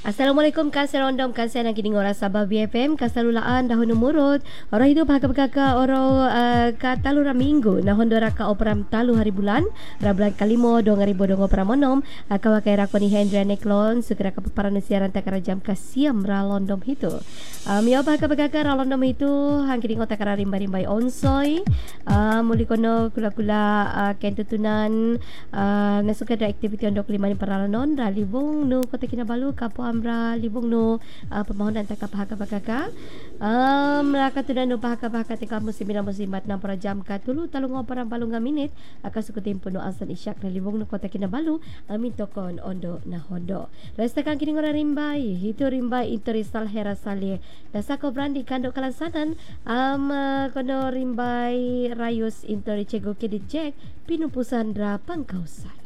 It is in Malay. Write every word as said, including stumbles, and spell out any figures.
Assalamualaikum kasih rondom kasih nak kini ngora Sabah B F M kasalulaan dahun umurut orang hidup hakak-hakak orang uh, ka talu ra minggu nahon dora ka operam talu hari bulan ra bulan kalimo dong ribu dong operam monom akawakai rakoni Hendra Neklon sukira ka paparan siaran takara jam kasiam ra londom itu um, yo hakak-hakak ra londom itu hang kini ngota kara rimba-rimbai onsoy uh, muli kono kula-kula uh, kentutunan uh, nasuka da aktiviti ondok lima ni paralonon ra libung no kota Kinabalu kapo amra libung no uh, pemahunan taka pahaka-pahaka um, raka tunan no pahaka-pahaka tika musimin musimat na para jam ka tulu talungo parang balunga minit aka sukutin puno asan isyak na libung no kota Kinabalu amin tokon ondo na hondo resta kang kini ngora rimbai hito rimbai interisal hera sali dasako brandi kando kalansanan um, uh, kono rimbai rayus interi cego kedijek pinupusan dra pangkausan.